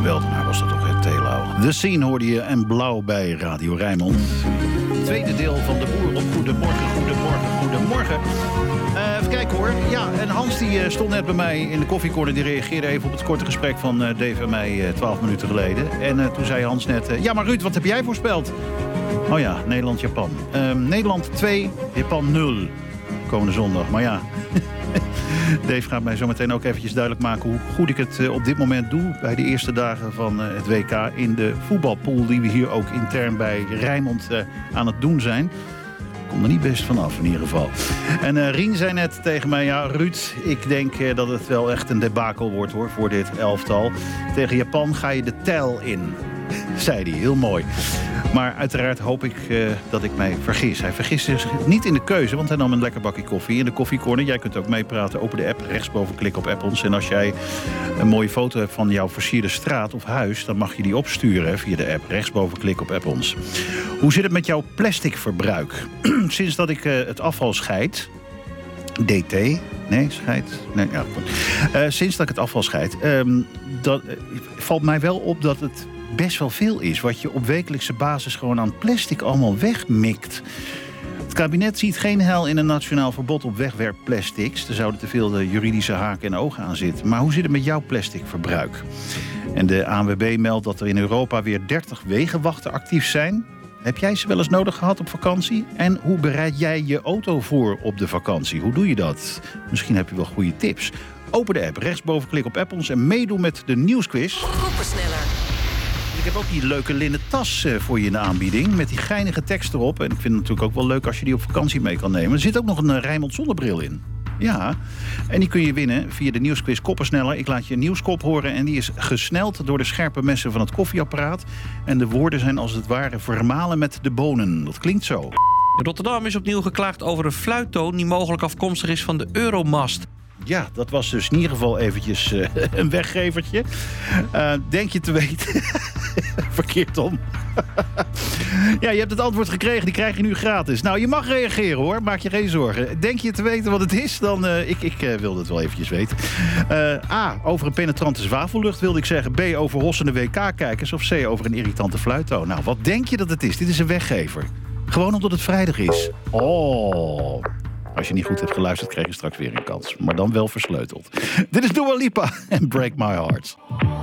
geweldig, maar was dat toch het Telau. The Scene hoorde je en Blauw bij Radio Rijnmond. Tweede deel van De Boer op Goedemorgen. Even kijken hoor. Ja, en Hans die stond net bij mij in de koffiecorner. Die reageerde even op het korte gesprek van Dave en mij 12 minuten geleden. En toen zei Hans net... ja, maar Ruud, wat heb jij voorspeld? Oh ja, Nederland-Japan. Nederland 2, Japan 0. Komende zondag. Maar ja... Dave gaat mij zo meteen ook eventjes duidelijk maken hoe goed ik het op dit moment doe bij de eerste dagen van het WK in de voetbalpool die we hier ook intern bij Rijnmond aan het doen zijn. Ik kom er niet best vanaf in ieder geval. En Rien zei net tegen mij, ja Ruud, ik denk dat het wel echt een debakel wordt hoor voor dit elftal. Tegen Japan ga je de tel in, zei hij, heel mooi. Maar uiteraard hoop ik dat ik mij vergis. Hij vergist zich niet in de keuze, want hij nam een lekker bakje koffie in de koffiecorner. Jij kunt ook meepraten, open de app, rechtsboven klik op app ons. En als jij een mooie foto hebt van jouw versierde straat of huis, dan mag je die opsturen via de app, rechtsboven klik op app ons. Hoe zit het met jouw plasticverbruik? Sinds dat ik het afval scheid... DT? Nee, scheid? Nee, ja, goed. Sinds dat ik het afval scheid... valt mij wel op dat het best wel veel is wat je op wekelijkse basis gewoon aan plastic allemaal wegmikt. Het kabinet ziet geen heil in een nationaal verbod op wegwerpplastics. Er zouden te veel juridische haken en ogen aan zitten. Maar hoe zit het met jouw plasticverbruik? En de ANWB meldt dat er in Europa weer 30 wegenwachten actief zijn. Heb jij ze wel eens nodig gehad op vakantie? En hoe bereid jij je auto voor op de vakantie? Hoe doe je dat? Misschien heb je wel goede tips. Open de app, rechtsboven klik op app ons en meedoen met de nieuwsquiz. Groepensneller. Ik heb ook die leuke linnen tas voor je in de aanbieding. Met die geinige tekst erop. En ik vind het natuurlijk ook wel leuk als je die op vakantie mee kan nemen. Er zit ook nog een Rijnmond zonnebril in. Ja, en die kun je winnen via de nieuwsquiz Koppensneller. Ik laat je een nieuwskop horen en die is gesneld door de scherpe messen van het koffieapparaat. En de woorden zijn als het ware vermalen met de bonen. Dat klinkt zo. Rotterdam is opnieuw geklaagd over een fluittoon die mogelijk afkomstig is van de Euromast. Ja, dat was dus in ieder geval eventjes een weggevertje. Denk je te weten... Verkeerd om. Ja, je hebt het antwoord gekregen, die krijg je nu gratis. Nou, je mag reageren hoor, maak je geen zorgen. Denk je te weten wat het is, dan... Ik wilde het wel eventjes weten. A, over een penetrante zwavellucht wilde ik zeggen. B, over hossende WK-kijkers. Of C, over een irritante fluittoon. Nou, wat denk je dat het is? Dit is een weggever. Gewoon omdat het vrijdag is. Oh... Als je niet goed hebt geluisterd, krijg je straks weer een kans. Maar dan wel versleuteld. Dit is Dua Lipa en Break My Heart.